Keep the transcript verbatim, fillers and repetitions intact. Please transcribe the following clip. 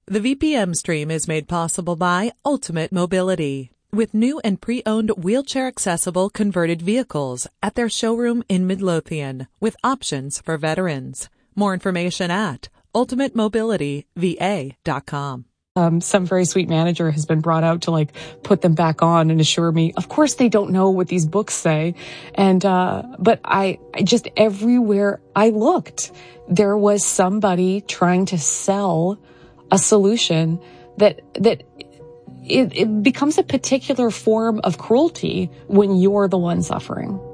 The V P M stream is made possible by Ultimate Mobility, with new and pre-owned wheelchair-accessible converted vehicles at their showroom in Midlothian, with options for veterans. More information at ultimate mobility v a dot com. Um, some very sweet manager has been brought out to like put them back on and assure me, of course they don't know what these books say. And, uh, but I, I just everywhere I looked, there was somebody trying to sell a solution that, that it, it becomes a particular form of cruelty when you're the one suffering.